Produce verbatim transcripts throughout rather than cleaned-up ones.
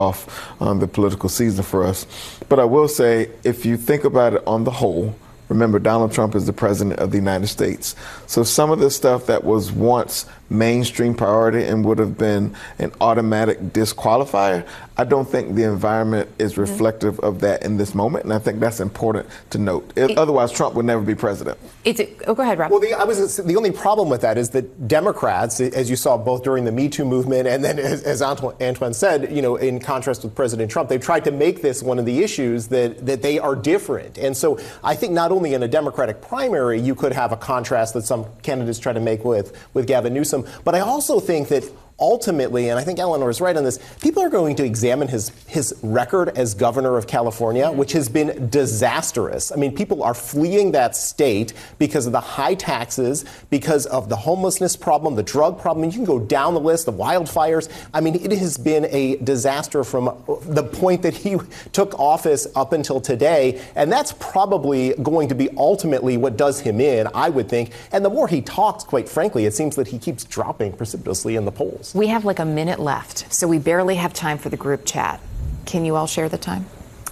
off um, the political season for us. But I will say, if you think about it on the whole, remember, Donald Trump is the president of the United States. So some of the stuff that was once mainstream priority and would have been an automatic disqualifier, I don't think the environment is reflective mm-hmm. of that in this moment. And I think that's important to note. It, Otherwise, Trump would never be president. It's a, oh, go ahead, Rob. Well, the, I was, the only problem with that is that Democrats, as you saw both during the Me Too movement and then, as, as Antoine, Antoine said, you know, in contrast with President Trump, they've tried to make this one of the issues that, that they are different. And so I think not only in a Democratic primary, you could have a contrast that some candidates try to make with, with Gavin Newsom, but I also think that ultimately, and I think Eleanor is right on this, people are going to examine his his record as governor of California, which has been disastrous. I mean, people are fleeing that state because of the high taxes, because of the homelessness problem, the drug problem. You can go down the list, the wildfires. I mean, it has been a disaster from the point that he took office up until today. And that's probably going to be ultimately what does him in, I would think. And the more he talks, quite frankly, it seems that he keeps dropping precipitously in the polls. We have like a minute left, so we barely have time for the group chat. Can you all share the time?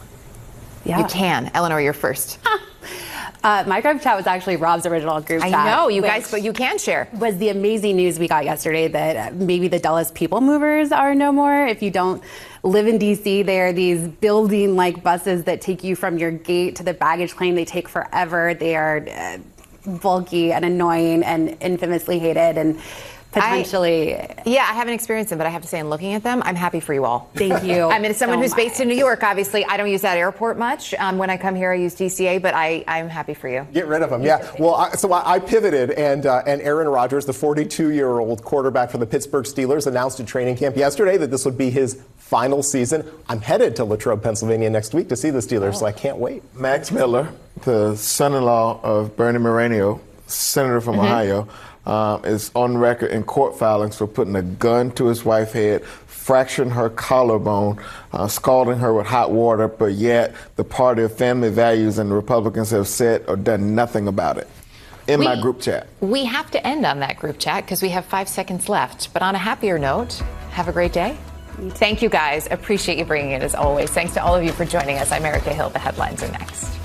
Yeah. You can. Eleanor, you're first. Uh, my group chat was actually Rob's original group I chat. I know, you guys, but you can share. Was the amazing news we got yesterday that maybe the Dulles People Movers are no more. If you don't live in D C, they are these building-like buses that take you from your gate to the baggage claim. They take forever. They are uh, bulky and annoying and infamously hated. And potentially. I, yeah, I haven't experienced them, but I have to say, in looking at them, I'm happy for you all. Thank you. I mean, as someone so who's much. based in New York, obviously, I don't use that airport much. Um, when I come here, I use D C A, but I, I'm happy for you. Get rid of them, yeah. Well, I, so I, I pivoted, and uh, and Aaron Rodgers, the forty-two-year-old quarterback for the Pittsburgh Steelers, announced at training camp yesterday that this would be his final season. I'm headed to Latrobe, Pennsylvania next week to see the Steelers, oh. so I can't wait. Max Miller, the son-in-law of Bernie Moreno, senator from mm-hmm. Ohio, Um, is on record in court filings for putting a gun to his wife's head, fracturing her collarbone, uh, scalding her with hot water, but yet the Party of Family Values and the Republicans have said or done nothing about it. In we, my group chat. We have to end on that group chat because we have five seconds left. But on a happier note, have a great day. Thank you, guys. Appreciate you bringing it as always. Thanks to all of you for joining us. I'm Erica Hill. The headlines are next.